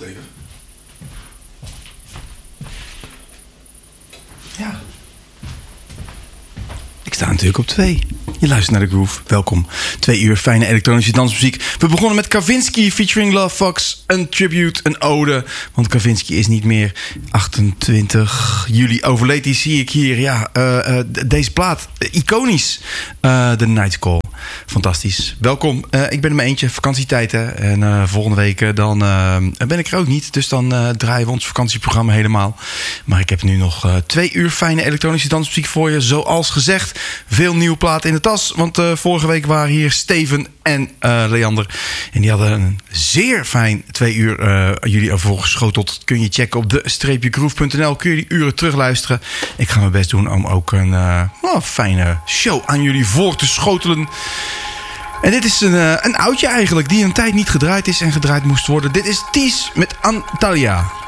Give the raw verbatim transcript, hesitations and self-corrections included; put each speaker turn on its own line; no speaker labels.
even. Ja. Ik sta natuurlijk op twee. Je luistert naar de Groove. Welkom. Twee uur fijne elektronische dansmuziek. We begonnen met Kavinsky featuring Love Fox. Een tribute, een ode. Want Kavinsky is niet meer. achtentwintig juli overleed hij, zie ik hier. Ja, uh, uh, deze plaat. Uh, iconisch. Uh, The Night Call. Fantastisch. Welkom. Uh, ik ben in mijn eentje. Vakantietijd, hè. En uh, volgende week uh, dan uh, ben ik er ook niet. Dus dan uh, draaien we ons vakantieprogramma helemaal. Maar ik heb nu nog uh, twee uur fijne elektronische dansmuziek voor je. Zoals gezegd. Veel nieuwe platen in de tas. Want uh, vorige week waren hier Steven en uh, Leander. En die hadden een zeer fijn twee uur uh, jullie ervoor geschoteld. Kun je checken op de groove punt n l. Kun je die uren terugluisteren. Ik ga mijn best doen om ook een uh, oh, fijne show aan jullie voor te schotelen. En dit is een, uh, een oudje eigenlijk. Die een tijd niet gedraaid is en gedraaid moest worden. Dit is Ties met Antalya.